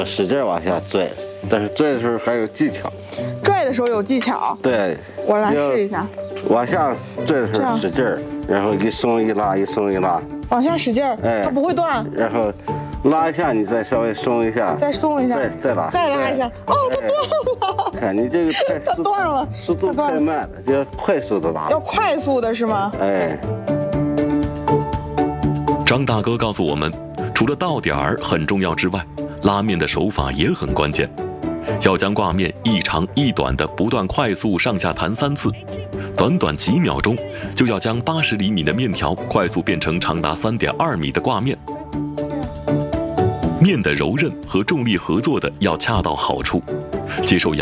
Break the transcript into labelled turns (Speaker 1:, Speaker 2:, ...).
Speaker 1: 要使劲往下拽，但是拽的时候还有技巧。
Speaker 2: 拽的时候有技巧。
Speaker 1: 对，
Speaker 2: 我来试一下。
Speaker 1: 往下拽的时候使劲儿，然后一松一拉，一松一拉。
Speaker 2: 往下使劲儿，它不会断。
Speaker 1: 然后拉一下，你再稍微松一下，
Speaker 2: 再松一下，
Speaker 1: 再拉，
Speaker 2: 再拉一下。哦，它断了。
Speaker 1: 看你这个
Speaker 2: 它断了，
Speaker 1: 速度太慢了，就要快速的拉。
Speaker 2: 要快速的是吗？
Speaker 1: 哎。
Speaker 3: 张大哥告诉我们，除了到点儿很重要之外，拉面的手法也很关键。要将挂面一长一短的不断快速上下弹3次，短短几秒钟就要将80厘米的面条快速变成长达3.2米的挂面。面的柔韧和重力合作的要恰到好处，接受